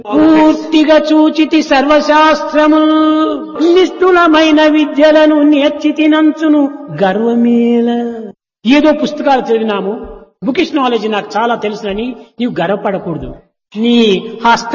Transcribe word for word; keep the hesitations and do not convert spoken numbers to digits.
పూర్తిగా చూచితి సర్వశాస్త్రములు నిష్ఠులమైన విద్యలను నేర్చితినంచును గర్వమేల. ఏదో పుస్తకాలు చదివినాము, బుకిష్ నాలెడ్జ్ నాకు చాలా తెలుసునని నీవు గర్వపడకూడదు. నీ హస్త